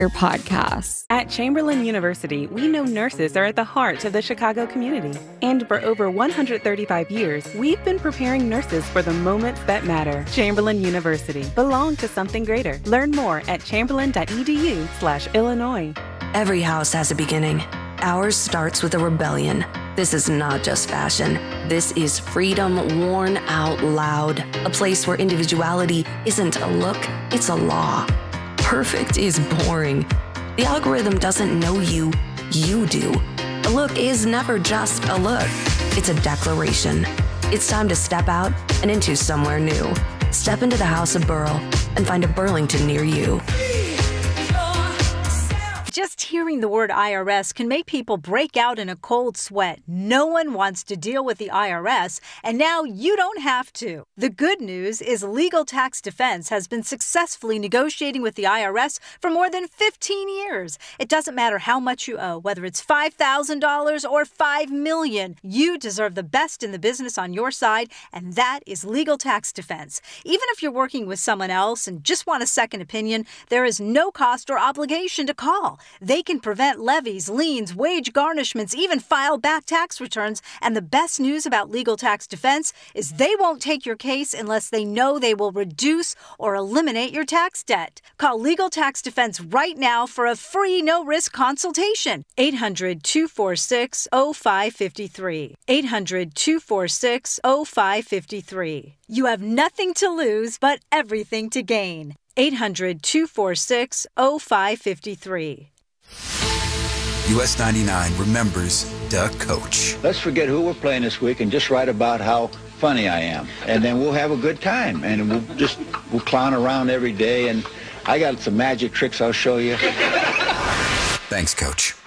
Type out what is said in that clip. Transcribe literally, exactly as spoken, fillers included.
your podcasts. At Chamberlain University, we know nurses are at the heart of the Chicago community. And for over one hundred thirty-five years, we've been preparing nurses for the moments that matter. Chamberlain University. Belong to something greater. Learn more at chamberlain.edu slash Illinois. Every house has a beginning. Ours starts with a rebellion. This is not just fashion. This is freedom worn out loud. A place where individuality isn't a look, it's a law. Perfect is boring. The algorithm doesn't know you, you do. A look is never just a look. It's a declaration. It's time to step out and into somewhere new. Step into the House of Burl and find a Burlington near you. Just hearing the word I R S can make people break out in a cold sweat. No one wants to deal with the I R S, and now you don't have to. The good news is Legal Tax Defense has been successfully negotiating with the I R S for more than fifteen years. It doesn't matter how much you owe, whether it's five thousand dollars or five million dollars. You deserve the best in the business on your side, and that is Legal Tax Defense. Even if you're working with someone else and just want a second opinion, there is no cost or obligation to call. They can prevent levies, liens, wage garnishments, even file back tax returns. And the best news about Legal Tax Defense is they won't take your case unless they know they will reduce or eliminate your tax debt. Call Legal Tax Defense right now for a free no-risk consultation. eight hundred, two four six, oh five five three. eight hundred, two four six, oh five five three. You have nothing to lose but everything to gain. eight hundred, two four six, oh five five three. U S ninety-nine remembers the coach. Let's forget who we're playing this week and just write about how funny I am. And then we'll have a good time. And we'll just, we'll clown around every day. And I got some magic tricks I'll show you. Thanks, Coach.